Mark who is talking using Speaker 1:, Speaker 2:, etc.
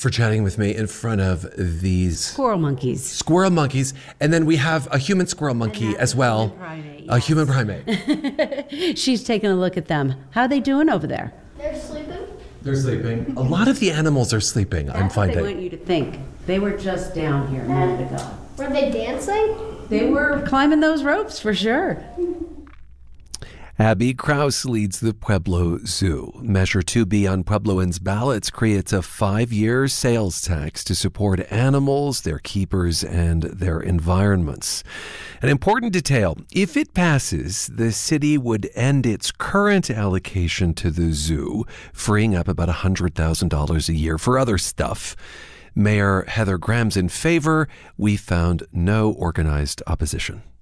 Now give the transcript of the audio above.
Speaker 1: for chatting with me in front of these
Speaker 2: Squirrel monkeys.
Speaker 1: And then we have a human squirrel monkey as well. A human primate.
Speaker 2: She's taking a look at them. How are they doing over there?
Speaker 1: They're sleeping. A lot of the animals are sleeping, I'm finding.
Speaker 2: That's what they want you to think. They were just down here a minute ago.
Speaker 3: Were they dancing?
Speaker 2: They were climbing those ropes for sure.
Speaker 1: Abby Kraus leads the Pueblo Zoo. Measure 2B on Puebloans' ballots creates a 5-year sales tax to support animals, their keepers, and their environments. An important detail, if it passes, the city would end its current allocation to the zoo, freeing up about $100,000 a year for other stuff. Mayor Heather Graham's in favor. We found no organized opposition.